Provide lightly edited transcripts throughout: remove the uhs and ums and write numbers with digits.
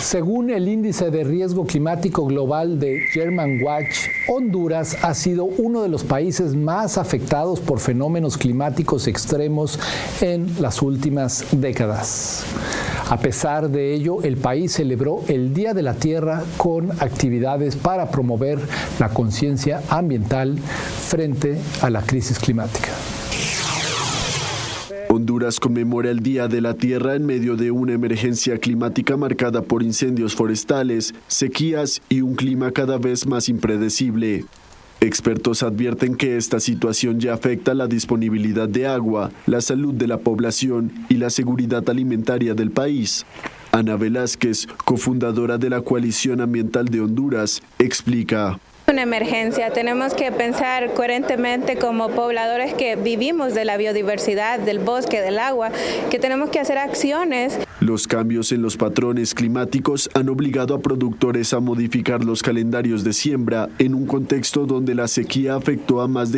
Según el índice de riesgo climático global de Germanwatch, Honduras ha sido uno de los países más afectados por fenómenos climáticos extremos en las últimas décadas. A pesar de ello, el país celebró el Día de la Tierra con actividades para promover la conciencia ambiental frente a la crisis climática. Honduras conmemora el Día de la Tierra en medio de una emergencia climática marcada por incendios forestales, sequías y un clima cada vez más impredecible. Expertos advierten que esta situación ya afecta la disponibilidad de agua, la salud de la población y la seguridad alimentaria del país. Ana Velázquez, cofundadora de la Coalición Ambiental de Honduras, explica. Una emergencia, tenemos que pensar coherentemente como pobladores que vivimos de la biodiversidad, del bosque, del agua, que tenemos que hacer acciones. Los cambios en los patrones climáticos han obligado a productores a modificar los calendarios de siembra en un contexto donde la sequía afectó a más de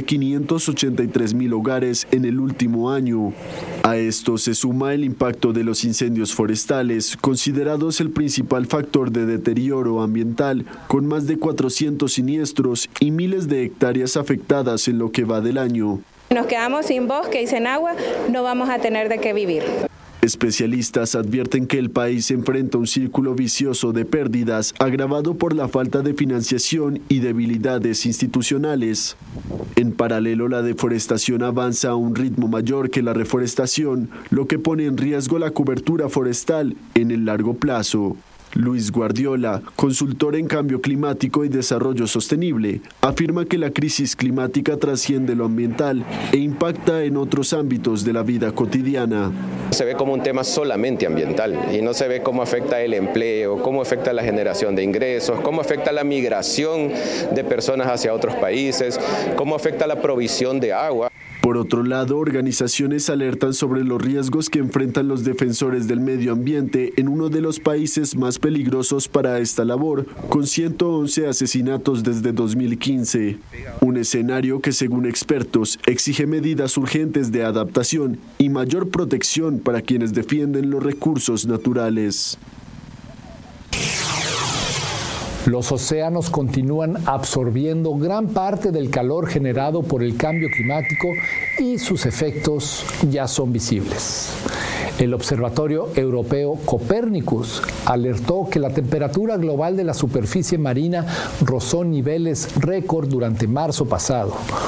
583,000 hogares en el último año. A esto se suma el impacto de los incendios forestales, considerados el principal factor de deterioro ambiental, con más de 400 siniestros y miles de hectáreas afectadas en lo que va del año. Nos quedamos sin bosque y sin agua, no vamos a tener de qué vivir. Especialistas advierten que el país enfrenta un círculo vicioso de pérdidas agravado por la falta de financiación y debilidades institucionales. En paralelo, la deforestación avanza a un ritmo mayor que la reforestación, lo que pone en riesgo la cobertura forestal en el largo plazo. Luis Guardiola, consultor en cambio climático y desarrollo sostenible, afirma que la crisis climática trasciende lo ambiental e impacta en otros ámbitos de la vida cotidiana. Se ve como un tema solamente ambiental y no se ve cómo afecta el empleo, cómo afecta la generación de ingresos, cómo afecta la migración de personas hacia otros países, cómo afecta la provisión de agua. Por otro lado, organizaciones alertan sobre los riesgos que enfrentan los defensores del medio ambiente en uno de los países más peligrosos para esta labor, con 111 asesinatos desde 2015. Un escenario que, según expertos, exige medidas urgentes de adaptación y mayor protección para quienes defienden los recursos naturales. Los océanos continúan absorbiendo gran parte del calor generado por el cambio climático y sus efectos ya son visibles. El Observatorio Europeo Copernicus alertó que la temperatura global de la superficie marina rozó niveles récord durante marzo pasado,